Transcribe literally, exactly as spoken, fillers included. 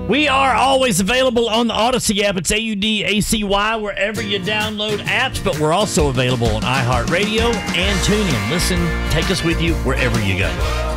We are always available on the Odyssey app. It's A U D A C Y wherever you download apps, but we're also available on iHeartRadio and TuneIn. Listen, take us with you wherever you go.